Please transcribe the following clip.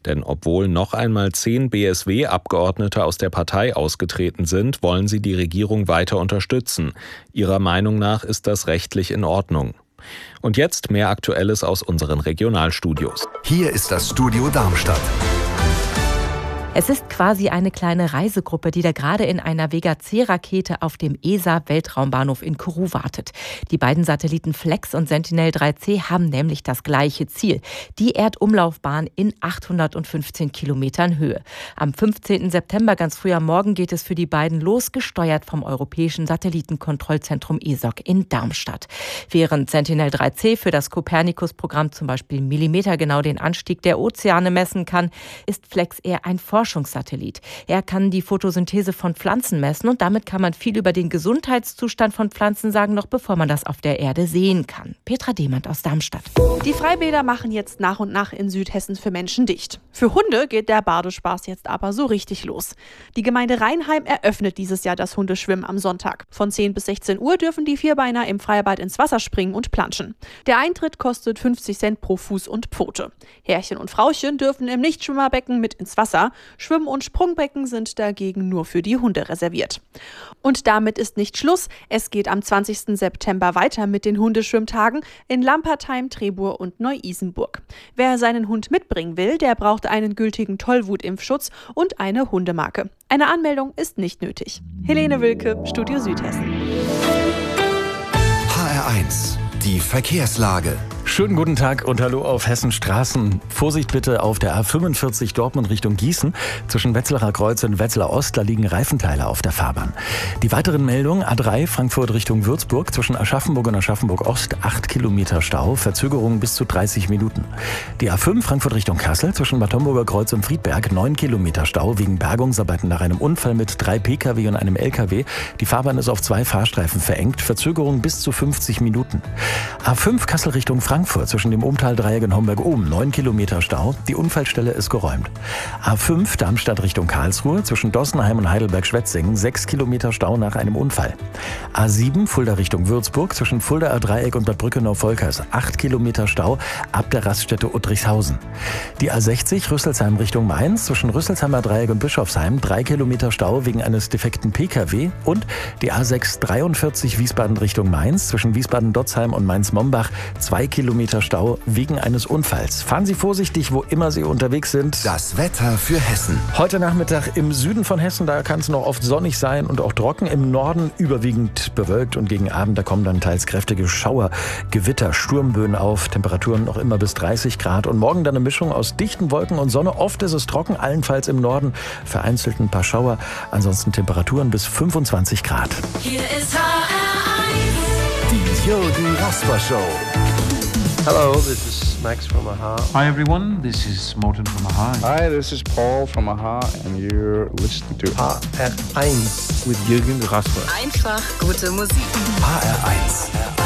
Denn obwohl noch einmal 10 BSW-Abgeordnete aus der Partei ausgetreten sind, wollen sie die Regierung weiter unterstützen. Ihrer Meinung nach ist das rechtlich in Ordnung. Und jetzt mehr Aktuelles aus unseren Regionalstudios. Hier ist das Studio Darmstadt. Es ist quasi eine kleine Reisegruppe, die da gerade in einer Vega-C-Rakete auf dem ESA-Weltraumbahnhof in Kourou wartet. Die beiden Satelliten Flex und Sentinel-3C haben nämlich das gleiche Ziel: die Erdumlaufbahn in 815 Kilometern Höhe. Am 15. September, ganz früh am Morgen, geht es für die beiden los, gesteuert vom Europäischen Satellitenkontrollzentrum ESOC in Darmstadt. Während Sentinel-3C für das Copernicus-Programm zum Beispiel millimetergenau den Anstieg der Ozeane messen kann, ist Flex eher ein Forschungssatellit. Er kann die Photosynthese von Pflanzen messen und damit kann man viel über den Gesundheitszustand von Pflanzen sagen, noch bevor man das auf der Erde sehen kann. Petra Demand aus Darmstadt. Die Freibäder machen jetzt nach und nach in Südhessen für Menschen dicht. Für Hunde geht der Badespaß jetzt aber so richtig los. Die Gemeinde Rheinheim eröffnet dieses Jahr das Hundeschwimmen am Sonntag. Von 10 bis 16 Uhr dürfen die Vierbeiner im Freibad ins Wasser springen und planschen. Der Eintritt kostet 50 Cent pro Fuß und Pfote. Herrchen und Frauchen dürfen im Nichtschwimmerbecken mit ins Wasser. Schwimm- und Sprungbecken sind dagegen nur für die Hunde reserviert. Und damit ist nicht Schluss. Es geht am 20. September weiter mit den Hundeschwimmtagen in Lampertheim, Trebur und Neu-Isenburg. Wer seinen Hund mitbringen will, der braucht einen gültigen Tollwutimpfschutz und eine Hundemarke. Eine Anmeldung ist nicht nötig. Helene Wilke, Studio Südhessen. HR1, die Verkehrslage. Schönen guten Tag und hallo auf Hessens Straßen. Vorsicht bitte auf der A45 Dortmund Richtung Gießen. Zwischen Wetzlarer Kreuz und Wetzlar Ost, da liegen Reifenteile auf der Fahrbahn. Die weiteren Meldungen: A3 Frankfurt Richtung Würzburg. Zwischen Aschaffenburg und Aschaffenburg Ost 8 Kilometer Stau, Verzögerung bis zu 30 Minuten. Die A5 Frankfurt Richtung Kassel. Zwischen Bad Homburger Kreuz und Friedberg 9 Kilometer Stau wegen Bergungsarbeiten nach einem Unfall mit 3 Pkw und einem Lkw. Die Fahrbahn ist auf 2 Fahrstreifen verengt, Verzögerung bis zu 50 Minuten. A5 Kassel Richtung Frankfurt. Zwischen dem Umtaldreieck in Homberg-Oben 9 Kilometer Stau. Die Unfallstelle ist geräumt. A5 Darmstadt Richtung Karlsruhe. Zwischen Dossenheim und Heidelberg-Schwetzingen 6 Kilometer Stau nach einem Unfall. A7 Fulda Richtung Würzburg. Zwischen Fuldaer Dreieck und Bad Brückenau-Volkers 8 Kilometer Stau ab der Raststätte Uttrichshausen. Die A60 Rüsselsheim Richtung Mainz. Zwischen Rüsselsheimer Dreieck und Bischofsheim 3 Kilometer Stau wegen eines defekten Pkw. Und die A6 43 Wiesbaden Richtung Mainz. Zwischen Wiesbaden-Dotzheim und Mainz-Mombach 2 Kilometer Stau wegen eines Unfalls. Fahren Sie vorsichtig, wo immer Sie unterwegs sind. Das Wetter für Hessen. Heute Nachmittag im Süden von Hessen, da kann es noch oft sonnig sein und auch trocken. Im Norden überwiegend bewölkt und gegen Abend, da kommen dann teils kräftige Schauer, Gewitter, Sturmböen auf. Temperaturen noch immer bis 30 Grad. Und morgen dann eine Mischung aus dichten Wolken und Sonne. Oft ist es trocken, allenfalls im Norden. Vereinzelt ein paar Schauer. Ansonsten Temperaturen bis 25 Grad. Hier ist HR1. Die Jürgen Rasper Show. Hello, this is Max from AHA. Hi everyone, this is Morten from AHA. Hi, this is Paul from AHA and you're listening to HR1 with Jürgen Rasper. Einfach gute Musik. HR1.